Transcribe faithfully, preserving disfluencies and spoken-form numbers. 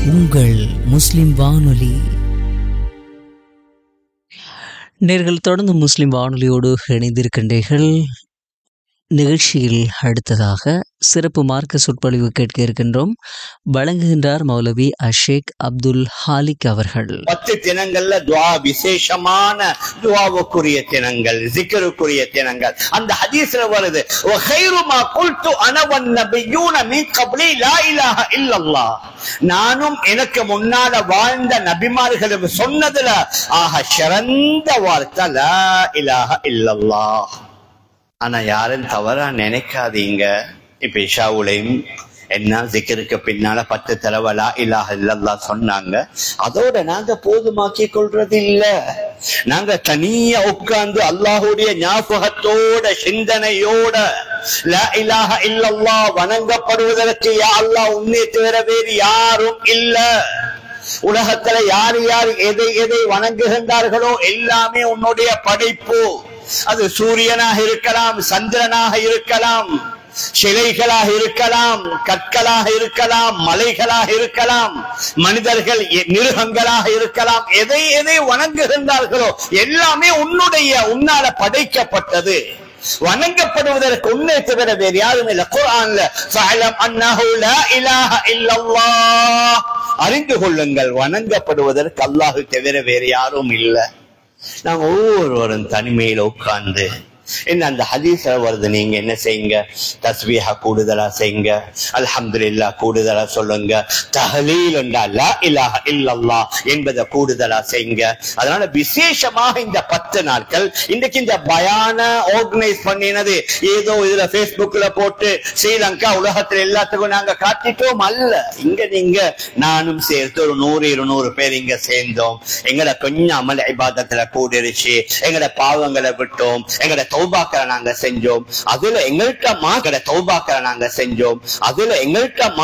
உங்கள் முஸ்லிம் வானொலி. நேர்கள் தொடர்ந்து முஸ்லிம் வானொலியோடு இணைந்திருக்கின்றீர்கள். நிகழ்ச்சியில் அடுத்ததாக சிறப்பு மார்க்க சொற்பொழிவு கேட்க இருக்கின்றோம். வழங்குகின்றார் மௌலவி அஷேக் அப்துல் ஹாலிக் அவர்கள். பத்து தினங்கள்ல துவா விசேஷமான துவாவுக்குரிய தினங்கள், ஜிக்ருக்குரிய தினங்கள். அந்த ஹதீஸ்ல வருது, வகைரு மா குல்து அன வன் நபியூன மின் கப்லி லா இலாஹ இல்லல்லாஹ். நானும் எனக்கு முன்னால வாழ்ந்த நபிமார்களும் சொன்னதுல ஆக சிறந்த வார்த்தை லா இலாஹ இல்லல்லாஹ். ஆனா யாரும் தவறா நினைக்காதீங்க. இப்ப இஷாவுலையும் என்ன ஜிக்ருக்கு பின்னால பத்து தடவை லா இலாஹ இல்லல்லாஹ் சொன்னாங்க. அதோட நாங்க போதுமாக்கி கொள்றது இல்ல. நாங்க தனியா உட்கார்ந்து அல்லாஹுடைய ஞாபகத்தோட சிந்தனையோட லா இலாஹ இல்லல்லாஹ் வணங்கப்படுவதற்கு யா அல்லாஹ் உன்னை தவிர வேறு யாரும் இல்ல. உலகத்துல யார் யார் எதை எதை வணங்குகின்றார்களோ எல்லாமே உன்னுடைய படைப்பு. அது சூரியனாக இருக்கலாம், சந்திரனாக இருக்கலாம், சிலைகளாக இருக்கலாம், கற்களாக இருக்கலாம், மலைகளாக இருக்கலாம், மனிதர்கள் மிருகங்களாக இருக்கலாம். எதை எதை வணங்குகின்றார்களோ எல்லாமே உன்னுடைய உன்னால படைக்கப்பட்டது. வணங்கப்படுவதற்கு உன்னை தவிர வேறு யாரும் இல்லை. குர்ஆன்ல ஃபஅலம் அன்னஹு லா இலாஹ இல்லல்லாஹ், அறிந்து கொள்ளுங்கள் வணங்கப்படுவதற்கு அல்லாஹ் தவிர வேறு யாரும் இல்லை. நாங்க ஒவ்வொருவரும் தனிமையில உட்கார்ந்து என்ன அந்த ஹதீஸ்ல வருது, நீங்க என்ன செய்யுங்க, தஸ்பீஹ கூடுதலா செய்யுங்க, அல்ஹம்துலில்லாஹ் கூடுதலா சொல்லுங்க, தஹ்லீல் என்றா லா இலாஹ இல்லல்லாஹ் என்பதை கூடுதலா செய்யுங்க. அதனால விசேஷமாக இந்த பத்து நாட்கள் இன்றைக்கு இந்த பயான ஆர்கனைஸ் பண்ணினது ஏதோ இதுல பேஸ்புக்ல போட்டு ஸ்ரீலங்கா உலகத்துல எல்லாத்துக்கும் நாங்க காட்டிட்டோம் அல்ல. இங்க நீங்க நானும் சேர்த்து ஒரு நூறு இருநூறு பேர் இங்க சேர்ந்தோம். எங்கட கொஞ்சம் அமல் இபாதத்துல கூடிருச்சு, எங்கட பாவங்களை விட்டோம், எங்கட தௌபாக்களை நாங்க செஞ்சோம். அதுல எங்கள்கிட்ட மா கடை தௌபாக்களை நாங்க செஞ்சோம். அதுல எங்கள்கிட்ட